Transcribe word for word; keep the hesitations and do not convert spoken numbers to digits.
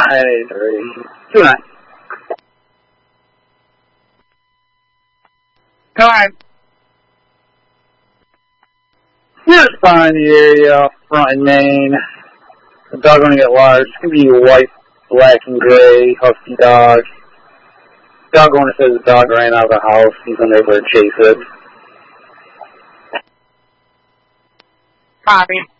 nine eight three two nine. Time. Here's fine the area up front in Maine. The dog going to get large. It's going to be white, black, and gray, husky dog. Dog owner says the dog ran out of the house. He's unable to chase it. Copy.